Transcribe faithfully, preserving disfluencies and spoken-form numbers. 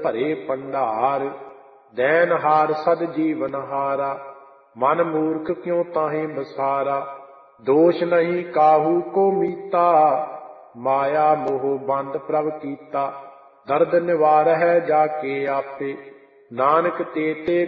ਭਰੇ ਭੰਡਾਰ। ਦੈਨਹਾਰ ਸਦ ਜੀਵਨ ਹਾਰਾ, ਮਨ ਮੂਰਖ ਕਿਉ ਤਾਹੇ ਬਸਾਰਾ। ਦੋਸ਼ ਨਹੀਂ ਕਾਹੂ ਕੋ ਮੀਤਾ, ਮਾਇਆ ਮੋਹ ਬੰਦ ਪ੍ਰਭ ਕੀਤਾ। ਦਰਦ ਨਿਵਾਰਹਿ ਜਾ ਕੇ ਆਪੇ, ਨਾਨਕ ਤੇ ਤੇ